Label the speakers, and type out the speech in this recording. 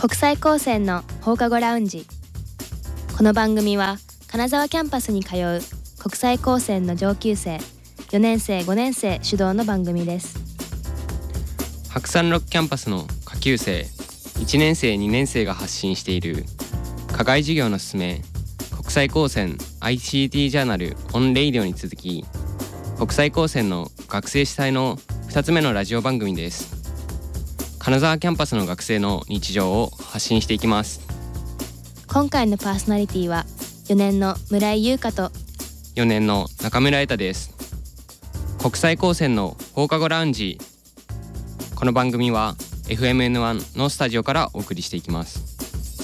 Speaker 1: 国際高専の放課後ラウンジ。この番組は金沢キャンパスに通う国際高専の上級生4年生5年生主導の番組です。
Speaker 2: 白山六キャンパスの下級生1年生2年生が発信している課外授業のすすめ国際高専 ICT ジャーナルオンレイディオに続き、国際高専の学生主催の2つ目のラジオ番組です。金沢キャンパスの学生の日常を発信していきます。
Speaker 1: 今回のパーソナリティは4年の村井優香と
Speaker 2: 4年の中村瑛太です。国際高専の放課後ラウンジ。この番組は FMN1 のスタジオからお送りしていきます。